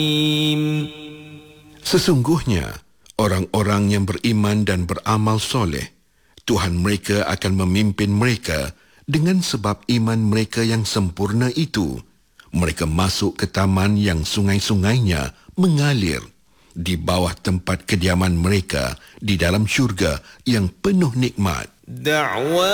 Sesungguhnya, orang-orang yang beriman dan beramal soleh, Tuhan mereka akan memimpin mereka dengan sebab iman mereka yang sempurna itu. Mereka masuk ke taman yang sungai-sungainya mengalir di bawah tempat kediaman mereka di dalam syurga yang penuh nikmat.